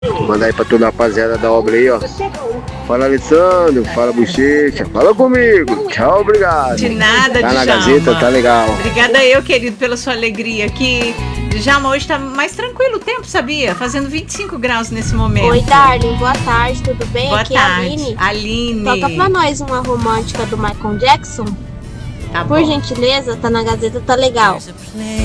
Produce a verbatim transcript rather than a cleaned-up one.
Mandar aí pra toda a rapaziada da obra aí, ó. Fala, Alessandro. Fala, Bochecha. Fala comigo. Tchau, obrigado. De nada, Tá na Djalma. Gazeta, tá legal. Obrigada eu, querido, pela sua alegria aqui. Djalma, hoje tá mais tranquilo o tempo, sabia? Fazendo vinte e cinco graus nesse momento. Oi, Darling, boa tarde, tudo bem? Boa Aqui tarde. é a Aline. Aline. Toca pra nós uma romântica do Michael Jackson. Tá Por bom. gentileza, tá na Gazeta, tá legal.